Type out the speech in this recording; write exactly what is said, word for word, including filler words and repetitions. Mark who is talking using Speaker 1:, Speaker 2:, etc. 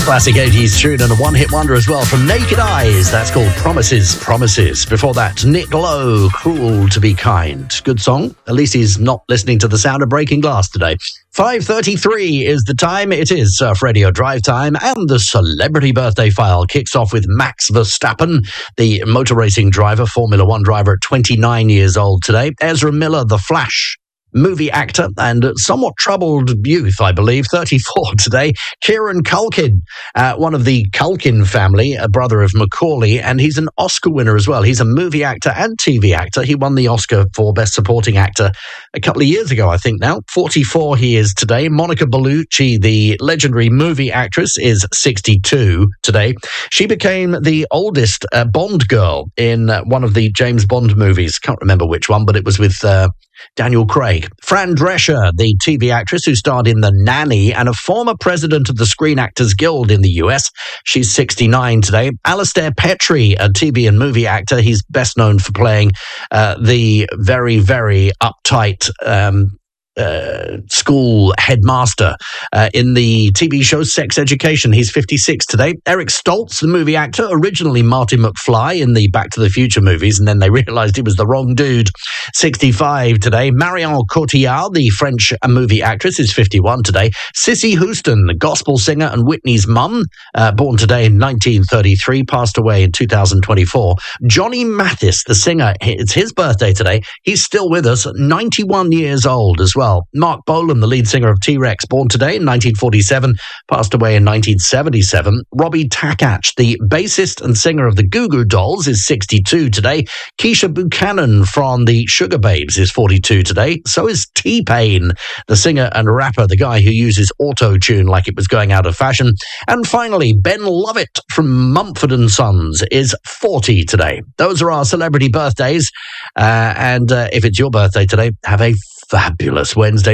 Speaker 1: Classic eighties tune and a one-hit wonder as well from Naked Eyes. That's called Promises, Promises. Before that, Nick Lowe, Cruel to Be Kind. Good song. At least he's not listening to the sound of breaking glass today. five thirty-three is the time. It is Surf Radio Drive Time, and the Celebrity Birthday File kicks off with Max Verstappen, the motor racing driver, Formula One driver at twenty-nine years old today. Ezra Miller, The Flash, movie actor and somewhat troubled youth, I believe, thirty-four today. Kieran Culkin, uh, one of the Culkin family, a brother of Macaulay, and he's an Oscar winner as well. He's a movie actor and T V actor. He won the Oscar for Best Supporting Actor a couple of years ago, I think now. forty-four he is today. Monica Bellucci, the legendary movie actress, is sixty-two today. She became the oldest uh, Bond girl in uh, one of the James Bond movies. Can't remember which one, but it was with Uh, Daniel Craig. Fran Drescher, the T V actress who starred in The Nanny and a former president of the Screen Actors Guild in the U S. She's sixty-nine today. Alastair Petrie, a T V and movie actor. He's best known for playing uh, the very, very uptight um Uh, school headmaster uh, in the T V show Sex Education. He's fifty-six today. Eric Stoltz, the movie actor, originally Marty McFly in the Back to the Future movies, and then they realized he was the wrong dude. sixty-five today. Marion Cotillard, the French movie actress, is fifty-one today. Cissy Houston, the gospel singer and Whitney's mum, uh, born today in nineteen thirty-three, passed away in two thousand twenty-four. Johnny Mathis, the singer, it's his birthday today. He's still with us, ninety-one years old as well. Mark Bolan, the lead singer of T-Rex, born today in nineteen forty-seven, passed away in nineteen seventy-seven. Robbie Takach, the bassist and singer of the Goo Goo Dolls, is sixty-two today. Keisha Buchanan from the Sugar Babes is forty-two today. So is T-Pain, the singer and rapper, the guy who uses auto-tune like it was going out of fashion. And finally, Ben Lovett from Mumford and Sons is forty today. Those are our celebrity birthdays. Uh, and uh, if it's your birthday today, have a fabulous Wednesday.